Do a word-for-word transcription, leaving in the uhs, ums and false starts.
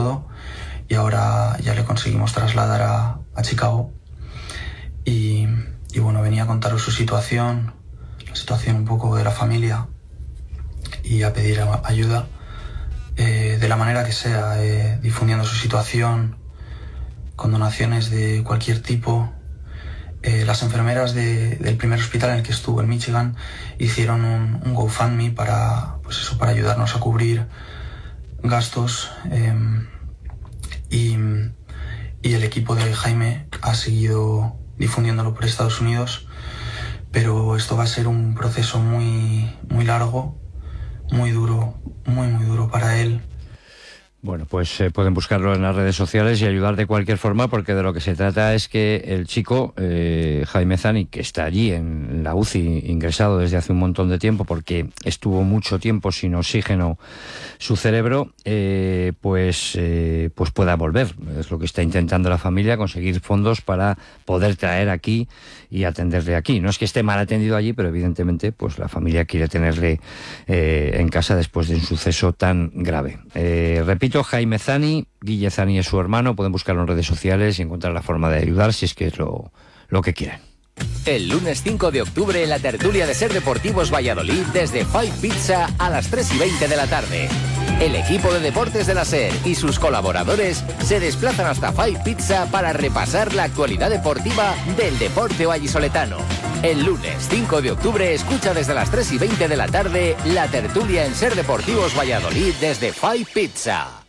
todo, y ahora ya le conseguimos trasladar a, a Chicago. Y, y bueno, venía a contaros su situación, la situación un poco de la familia, y a pedir ayuda eh, de la manera que sea, eh, difundiendo su situación, con donaciones de cualquier tipo. Eh, las enfermeras de, del primer hospital en el que estuvo, en Michigan, hicieron un, un GoFundMe para, pues eso, para ayudarnos a cubrir gastos, eh, y, y el equipo de Jaime ha seguido difundiéndolo por Estados Unidos, pero esto va a ser un proceso muy, muy largo, muy duro, muy muy duro para él. Bueno, pues eh, pueden buscarlo en las redes sociales y ayudar de cualquier forma, porque de lo que se trata es que el chico, eh, Jaime Zani, que está allí en la U C I ingresado desde hace un montón de tiempo, porque estuvo mucho tiempo sin oxígeno su cerebro, eh, pues, eh, pues pueda volver. Es lo que está intentando la familia, conseguir fondos para poder traer aquí y atenderle aquí. No es que esté mal atendido allí, pero evidentemente pues la familia quiere tenerle eh, en casa después de un suceso tan grave. Eh, repito, Jaime Zani, Guille Zani es su hermano, pueden buscarlo en redes sociales y encontrar la forma de ayudar si es que es lo, lo que quieren. El lunes cinco de octubre en la tertulia de Ser Deportivos Valladolid desde Five Pizza a las tres y veinte de la tarde. El equipo de deportes de la SER y sus colaboradores se desplazan hasta Five Pizza para repasar la actualidad deportiva del deporte vallisoletano. El lunes cinco de octubre escucha desde las tres y veinte de la tarde la tertulia en Ser Deportivos Valladolid desde Five Pizza.